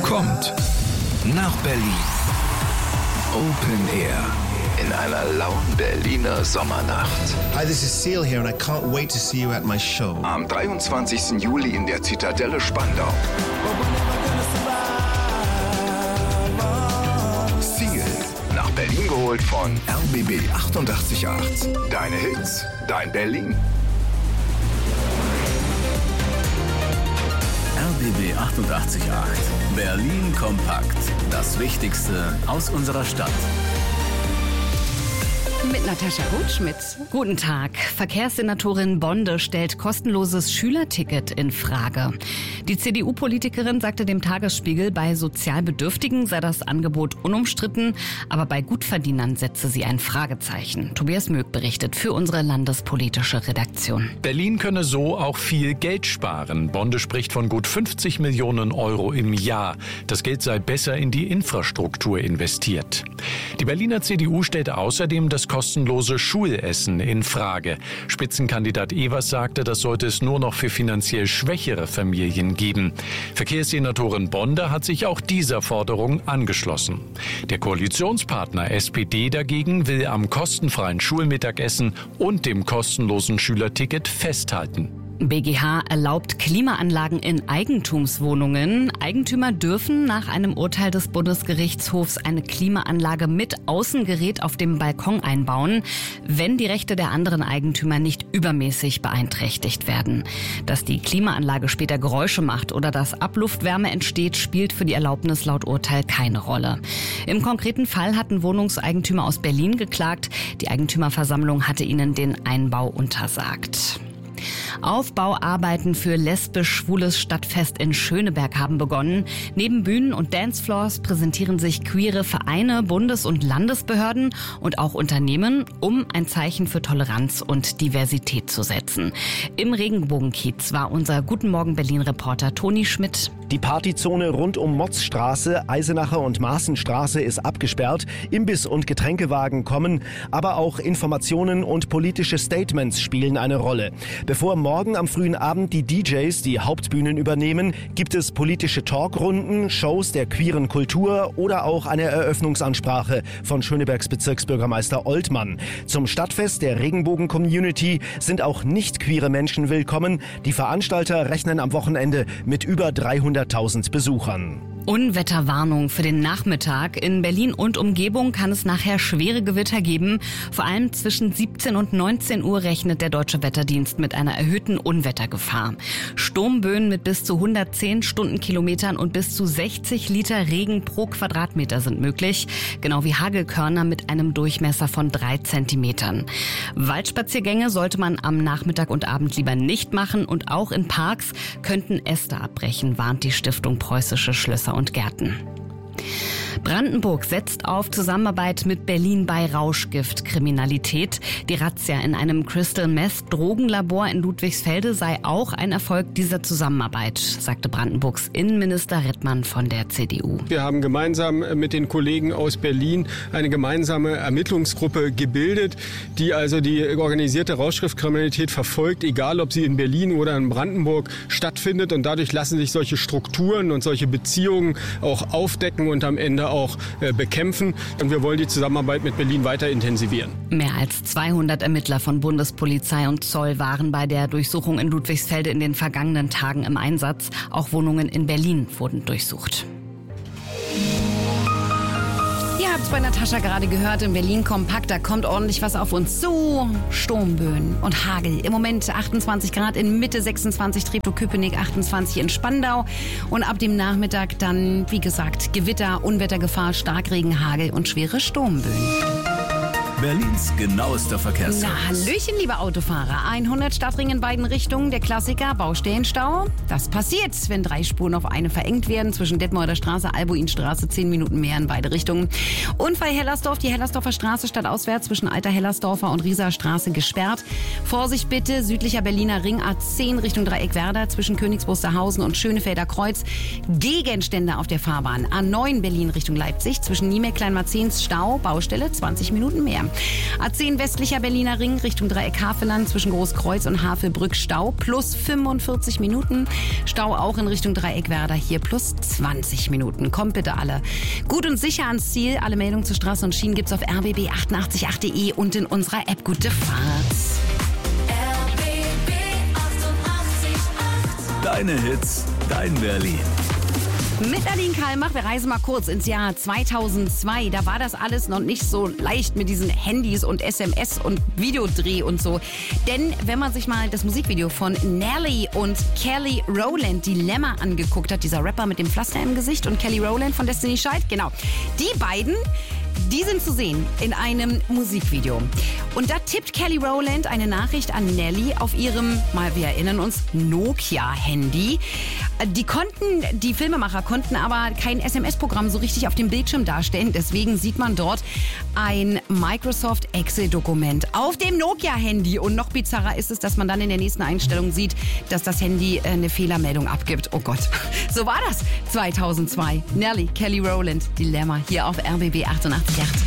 kommt nach Berlin. Open Air in einer lauen Berliner Sommernacht. Hi, this is Seal here and I can't wait to see you at my show. Am 23. Juli in der Zitadelle Spandau. Seal, nach Berlin geholt von RBB 88.8. Deine Hits, dein Berlin. RBB 88.8. Berlin kompakt. Das Wichtigste aus unserer Stadt. Mit Natascha Goldschmidt. Guten Tag. Verkehrssenatorin Bonde stellt kostenloses Schülerticket in Frage. Die CDU-Politikerin sagte dem Tagesspiegel, bei Sozialbedürftigen sei das Angebot unumstritten, aber bei Gutverdienern setze sie ein Fragezeichen. Tobias Möck berichtet für unsere landespolitische Redaktion. Berlin könne so auch viel Geld sparen. Bonde spricht von gut 50 Millionen Euro im Jahr. Das Geld sei besser in die Infrastruktur investiert. Die Berliner CDU stellt außerdem das kostenlose Schulessen in Frage. Spitzenkandidat Evers sagte, das sollte es nur noch für finanziell schwächere Familien geben. Verkehrssenatorin Bonde hat sich auch dieser Forderung angeschlossen. Der Koalitionspartner SPD dagegen will am kostenfreien Schulmittagessen und dem kostenlosen Schülerticket festhalten. BGH erlaubt Klimaanlagen in Eigentumswohnungen. Eigentümer dürfen nach einem Urteil des Bundesgerichtshofs eine Klimaanlage mit Außengerät auf dem Balkon einbauen, wenn die Rechte der anderen Eigentümer nicht übermäßig beeinträchtigt werden. Dass die Klimaanlage später Geräusche macht oder dass Abluftwärme entsteht, spielt für die Erlaubnis laut Urteil keine Rolle. Im konkreten Fall hatten Wohnungseigentümer aus Berlin geklagt. Die Eigentümerversammlung hatte ihnen den Einbau untersagt. Aufbauarbeiten für lesbisch-schwules Stadtfest in Schöneberg haben begonnen. Neben Bühnen und Dancefloors präsentieren sich queere Vereine, Bundes- und Landesbehörden und auch Unternehmen, um ein Zeichen für Toleranz und Diversität zu setzen. Im Regenbogenkiez war unser Guten Morgen Berlin-Reporter Toni Schmidt. Die Partyzone rund um Motzstraße, Eisenacher und Maaßenstraße ist abgesperrt. Imbiss- und Getränkewagen kommen, aber auch Informationen und politische Statements spielen eine Rolle. Bevor morgen am frühen Abend die DJs die Hauptbühnen übernehmen, gibt es politische Talkrunden, Shows der queeren Kultur oder auch eine Eröffnungsansprache von Schönebergs Bezirksbürgermeister Oltmann. Zum Stadtfest der Regenbogen-Community sind auch nicht queere Menschen willkommen. Die Veranstalter rechnen am Wochenende mit über 300.000 Besuchern. Unwetterwarnung für den Nachmittag. In Berlin und Umgebung kann es nachher schwere Gewitter geben. Vor allem zwischen 17 und 19 Uhr rechnet der Deutsche Wetterdienst mit einer erhöhten Unwettergefahr. Sturmböen mit bis zu 110 Stundenkilometern und bis zu 60 Liter Regen pro Quadratmeter sind möglich. Genau wie Hagelkörner mit einem Durchmesser von 3 Zentimetern. Waldspaziergänge sollte man am Nachmittag und Abend lieber nicht machen und auch in Parks könnten Äste abbrechen, warnt die Stiftung Preußische Schlösser und Gärten. Brandenburg setzt auf Zusammenarbeit mit Berlin bei Rauschgiftkriminalität. Die Razzia in einem Crystal Meth Drogenlabor in Ludwigsfelde sei auch ein Erfolg dieser Zusammenarbeit, sagte Brandenburgs Innenminister Rittmann von der CDU. Wir haben gemeinsam mit den Kollegen aus Berlin eine gemeinsame Ermittlungsgruppe gebildet, die also die organisierte Rauschgiftkriminalität verfolgt, egal ob sie in Berlin oder in Brandenburg stattfindet. Und dadurch lassen sich solche Strukturen und solche Beziehungen auch aufdecken und am Ende auch bekämpfen. Und wir wollen die Zusammenarbeit mit Berlin weiter intensivieren. Mehr als 200 Ermittler von Bundespolizei und Zoll waren bei der Durchsuchung in Ludwigsfelde in den vergangenen Tagen im Einsatz. Auch Wohnungen in Berlin wurden durchsucht. Ihr habt es bei Natascha gerade gehört, in Berlin kompakt, da kommt ordentlich was auf uns zu. Sturmböen und Hagel. Im Moment 28 Grad, in Mitte 26 Treptow-Köpenick, 28 in Spandau. Und ab dem Nachmittag dann, wie gesagt, Gewitter, Unwettergefahr, Starkregen, Hagel und schwere Sturmböen. Berlins genauester Verkehrsservice. Na, Hallöchen, liebe Autofahrer. 100 Stadtring in beiden Richtungen, der Klassiker, Baustellenstau. Das passiert, wenn 3 Spuren auf eine verengt werden. Zwischen Detmolder Straße, Albuinstraße, 10 Minuten mehr in beide Richtungen. Unfall Hellersdorf, die Hellersdorfer Straße stadtauswärts zwischen Alter Hellersdorfer und Rieser Straße gesperrt. Vorsicht bitte, südlicher Berliner Ring, A10 Richtung Dreieck-Werder, zwischen Königs Wusterhausen und Schönefelder Kreuz. Gegenstände auf der Fahrbahn. A9 Berlin Richtung Leipzig, zwischen Niemeck, Kleinmarzens, Stau, Baustelle, 20 Minuten mehr. A10 westlicher Berliner Ring Richtung Dreieck Havelland zwischen Großkreuz und Havelbrück Stau plus 45 Minuten. Stau auch in Richtung Dreieck Werder hier plus 20 Minuten. Kommt bitte alle gut und sicher ans Ziel. Alle Meldungen zu Straße und Schienen gibt's auf rbb888.de und in unserer App. Gute Fahrt. Deine Hits, dein Berlin. Mit Nadine Kalmach, wir reisen mal kurz ins Jahr 2002. Da war das alles noch nicht so leicht mit diesen Handys und SMS und Videodreh und so. Denn wenn man sich mal das Musikvideo von Nelly und Kelly Rowland, Dilemma, angeguckt hat, dieser Rapper mit dem Pflaster im Gesicht und Kelly Rowland von Destiny's Child, genau, die beiden, die sind zu sehen in einem Musikvideo. Und da tippt Kelly Rowland eine Nachricht an Nelly auf ihrem, wir erinnern uns, Nokia-Handy. Die Filmemacher konnten aber kein SMS-Programm so richtig auf dem Bildschirm darstellen. Deswegen sieht man dort ein Microsoft Excel-Dokument auf dem Nokia-Handy. Und noch bizarrer ist es, dass man dann in der nächsten Einstellung sieht, dass das Handy eine Fehlermeldung abgibt. Oh Gott, so war das 2002. Nelly, Kelly Rowland, Dilemma, hier auf RBB 88.8.